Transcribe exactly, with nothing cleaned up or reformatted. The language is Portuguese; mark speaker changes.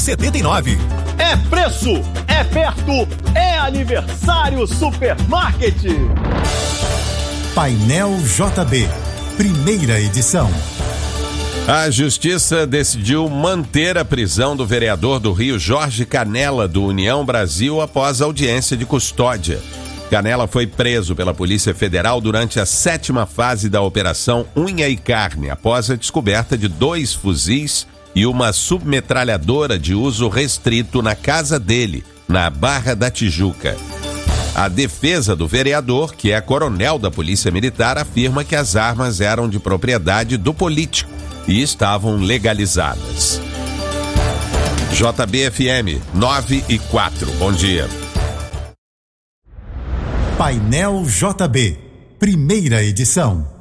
Speaker 1: setenta e nove.
Speaker 2: É preço, é perto, é aniversário Supermarket.
Speaker 1: Painel J B, primeira edição.
Speaker 3: A Justiça decidiu manter a prisão do vereador do Rio, Jorge Canella, do União Brasil, após audiência de custódia. Canella foi preso pela Polícia Federal durante a sétima fase da Operação Unha e Carne, após a descoberta de dois fuzis e uma submetralhadora de uso restrito na casa dele, na Barra da Tijuca. A defesa do vereador, que é coronel da Polícia Militar, afirma que as armas eram de propriedade do político e estavam legalizadas. J B F M nove e quatro. Bom dia.
Speaker 1: Painel J B, primeira edição.